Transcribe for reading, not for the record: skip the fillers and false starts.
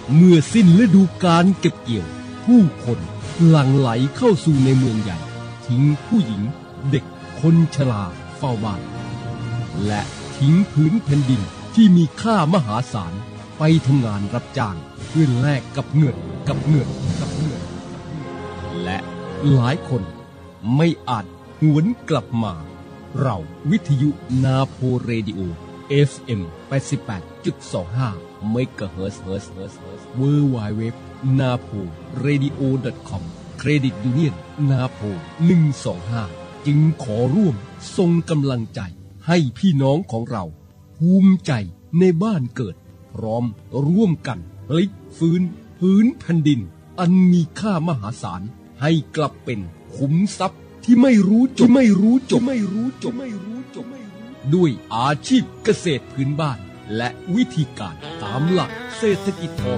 เมื่อสิ้นฤดูกาลเก็บเกี่ยวผู้คนหลั่งไหลเข้าสู่ในเมืองใหญ่ทิ้งผู้หญิงเด็กคนชราเฝ้าบ้านและทิ้งพื้นแผ่นดินที่มีค่ามหาศาลไปทำงานรับจ้างเพื่อแลกกับเงินและหลายคนไม่อาจหวนกลับมาเราวิทยุนาโพเรดิโอ FM 88.25 เมกะเฮิรตซ์www naporadio.com เครดิตยูเนียนนาโพ125จึงขอร่วมส่งกำลังใจให้พี่น้องของเราภูมิใจในบ้านเกิดพร้อมร่วมกันพลิกฟื้นพื้นแผ่นดินอันมีค่ามหาศาลให้กลับเป็นขุมทรัพย์ที่ไม่รู้จบด้วยอาชีพเกษตรพื้นบ้านและวิธีการตามหลักเศรษฐกิจพอ